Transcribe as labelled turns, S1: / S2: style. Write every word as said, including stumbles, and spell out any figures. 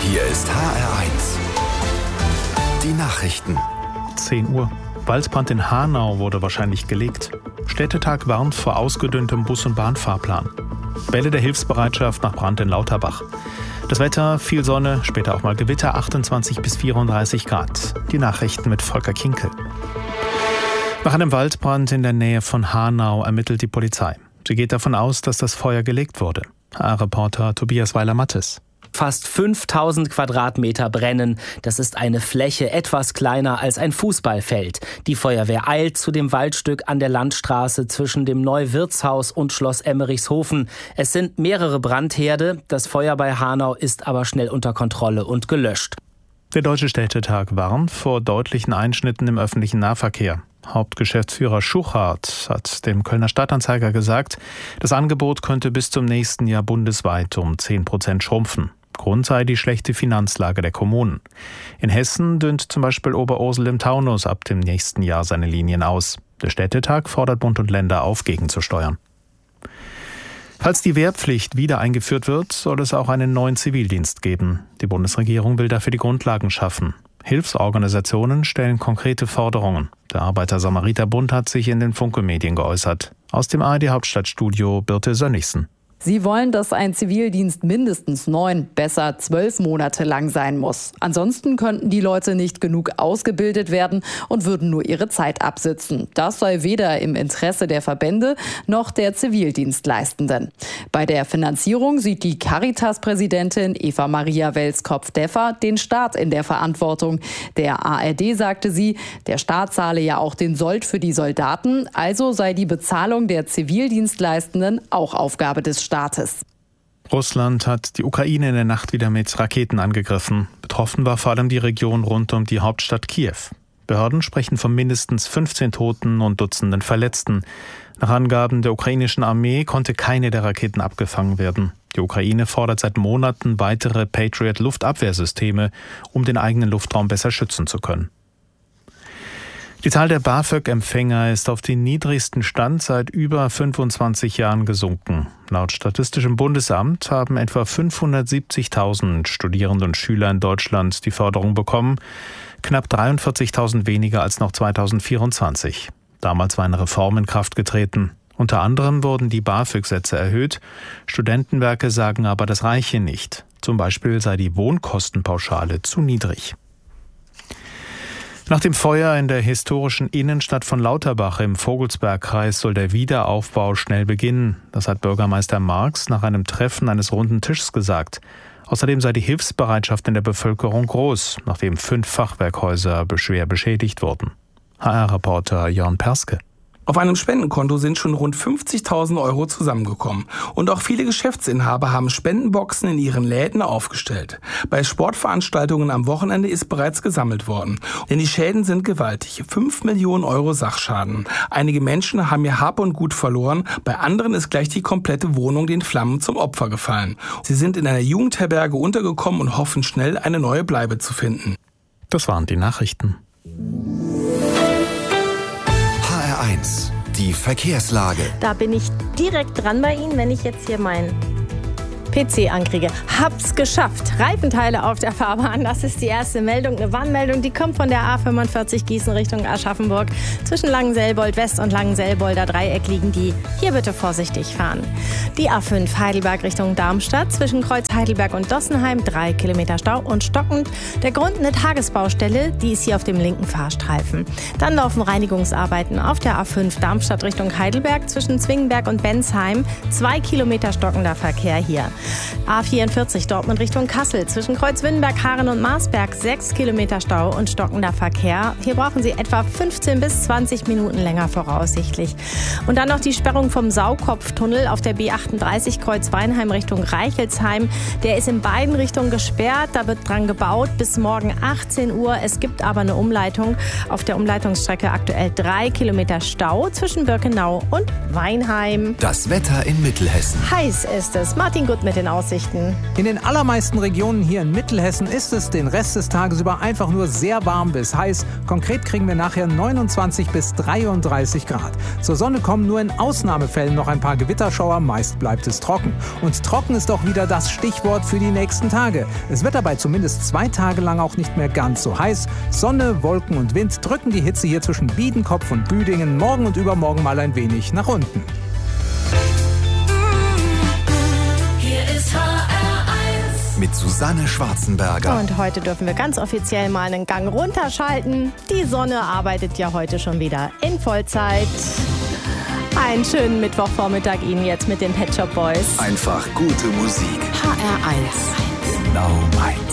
S1: Hier ist H R eins. Die Nachrichten.
S2: zehn Uhr. Waldbrand in Hanau wurde wahrscheinlich gelegt. Städtetag warnt vor ausgedünntem Bus- und Bahnfahrplan. Welle der Hilfsbereitschaft nach Brand in Lauterbach. Das Wetter, viel Sonne, später auch mal Gewitter, achtundzwanzig bis vierunddreißig Grad. Die Nachrichten mit Volker Kinkel. Nach einem Waldbrand in der Nähe von Hanau ermittelt die Polizei. Sie geht davon aus, dass das Feuer gelegt wurde. H R-Reporter Tobias Weiler-Mattes.
S3: Fast fünftausend Quadratmeter brennen. Das ist eine Fläche etwas kleiner als ein Fußballfeld. Die Feuerwehr eilt zu dem Waldstück an der Landstraße zwischen dem Neuwirtshaus und Schloss Emmerichshofen. Es sind mehrere Brandherde. Das Feuer bei Hanau ist aber schnell unter Kontrolle und gelöscht.
S2: Der Deutsche Städtetag warnt vor deutlichen Einschnitten im öffentlichen Nahverkehr. Hauptgeschäftsführer Schuchart hat dem Kölner Stadtanzeiger gesagt, das Angebot könnte bis zum nächsten Jahr bundesweit um zehn Prozent schrumpfen. Grund sei die schlechte Finanzlage der Kommunen. In Hessen dünnt zum Beispiel Oberursel im Taunus ab dem nächsten Jahr seine Linien aus. Der Städtetag fordert Bund und Länder auf, gegenzusteuern. Falls die Wehrpflicht wieder eingeführt wird, soll es auch einen neuen Zivildienst geben. Die Bundesregierung will dafür die Grundlagen schaffen. Hilfsorganisationen stellen konkrete Forderungen. Der Arbeiter-Samariter-Bund hat sich in den Funke-Medien geäußert. Aus dem A R D-Hauptstadtstudio Birte Sönnigsen.
S4: Sie wollen, dass ein Zivildienst mindestens neun, besser zwölf Monate lang sein muss. Ansonsten könnten die Leute nicht genug ausgebildet werden und würden nur ihre Zeit absitzen. Das sei weder im Interesse der Verbände noch der Zivildienstleistenden. Bei der Finanzierung sieht die Caritas-Präsidentin Eva Maria Welskopf-Deffer den Staat in der Verantwortung. Der A R D sagte sie, der Staat zahle ja auch den Sold für die Soldaten, also sei die Bezahlung der Zivildienstleistenden auch Aufgabe des Staates. Staates.
S2: Russland hat die Ukraine in der Nacht wieder mit Raketen angegriffen. Betroffen war vor allem die Region rund um die Hauptstadt Kiew. Behörden sprechen von mindestens fünfzehn Toten und Dutzenden Verletzten. Nach Angaben der ukrainischen Armee konnte keine der Raketen abgefangen werden. Die Ukraine fordert seit Monaten weitere Patriot-Luftabwehrsysteme, um den eigenen Luftraum besser schützen zu können. Die Zahl der BAföG-Empfänger ist auf den niedrigsten Stand seit über fünfundzwanzig Jahren gesunken. Laut Statistischem Bundesamt haben etwa fünfhundertsiebzigtausend Studierende und Schüler in Deutschland die Förderung bekommen, knapp dreiundvierzigtausend weniger als noch zweitausendvierundzwanzig. Damals war eine Reform in Kraft getreten. Unter anderem wurden die BAföG-Sätze erhöht. Studentenwerke sagen aber, das reiche nicht. Zum Beispiel sei die Wohnkostenpauschale zu niedrig. Nach dem Feuer in der historischen Innenstadt von Lauterbach im Vogelsbergkreis soll der Wiederaufbau schnell beginnen. Das hat Bürgermeister Marx nach einem Treffen eines runden Tischs gesagt. Außerdem sei die Hilfsbereitschaft in der Bevölkerung groß, nachdem fünf Fachwerkhäuser schwer beschädigt wurden. H R-Reporter Jörn Perske.
S5: Auf einem Spendenkonto sind schon rund fünfzigtausend Euro zusammengekommen. Und auch viele Geschäftsinhaber haben Spendenboxen in ihren Läden aufgestellt. Bei Sportveranstaltungen am Wochenende ist bereits gesammelt worden. Denn die Schäden sind gewaltig. Fünf Millionen Euro Sachschaden. Einige Menschen haben ihr Hab und Gut verloren. Bei anderen ist gleich die komplette Wohnung den Flammen zum Opfer gefallen. Sie sind in einer Jugendherberge untergekommen und hoffen schnell eine neue Bleibe zu finden.
S2: Das waren die Nachrichten.
S1: eins. Die Verkehrslage.
S6: Da bin ich direkt dran bei Ihnen, wenn ich jetzt hier meinen P C ankriege. Hab's geschafft. Reifenteile auf der Fahrbahn. Das ist die erste Meldung. Eine Warnmeldung, die kommt von der A fünfundvierzig Gießen Richtung Aschaffenburg. Zwischen Langenselbold West und Langenselbolder Dreieck liegen die. Hier bitte vorsichtig fahren. Die A fünf Heidelberg Richtung Darmstadt. Zwischen Kreuz Heidelberg und Dossenheim. Drei Kilometer Stau und stockend. Der Grund eine Tagesbaustelle. Die ist hier auf dem linken Fahrstreifen. Dann laufen Reinigungsarbeiten auf der A fünf Darmstadt Richtung Heidelberg. Zwischen Zwingenberg und Bensheim. Zwei Kilometer stockender Verkehr hier. A vierundvierzig Dortmund Richtung Kassel. Zwischen Kreuzwindenberg, Haaren und Marsberg sechs Kilometer Stau und stockender Verkehr. Hier brauchen Sie etwa fünfzehn bis zwanzig Minuten länger voraussichtlich. Und dann noch die Sperrung vom Saukopftunnel auf der B achtunddreißig Kreuz Weinheim Richtung Reichelsheim. Der ist in beiden Richtungen gesperrt. Da wird dran gebaut bis morgen achtzehn Uhr. Es gibt aber eine Umleitung. Auf der Umleitungsstrecke aktuell drei Kilometer Stau zwischen Birkenau und Weinheim.
S1: Das Wetter in Mittelhessen.
S6: Heiß ist es. Martin Gut mit mit den Aussichten?
S7: In den allermeisten Regionen hier in Mittelhessen ist es den Rest des Tages über einfach nur sehr warm bis heiß. Konkret kriegen wir nachher neunundzwanzig bis dreiunddreißig Grad. Zur Sonne kommen nur in Ausnahmefällen noch ein paar Gewitterschauer, meist bleibt es trocken. Und trocken ist auch wieder das Stichwort für die nächsten Tage. Es wird dabei zumindest zwei Tage lang auch nicht mehr ganz so heiß. Sonne, Wolken und Wind drücken die Hitze hier zwischen Biedenkopf und Büdingen morgen und übermorgen mal ein wenig nach unten.
S1: Mit Susanne Schwarzenberger.
S6: Und heute dürfen wir ganz offiziell mal einen Gang runterschalten. Die Sonne arbeitet ja heute schon wieder in Vollzeit. Einen schönen Mittwochvormittag Ihnen jetzt mit den Pet Shop Boys.
S1: Einfach gute Musik.
S6: H R eins.
S1: Genau meins.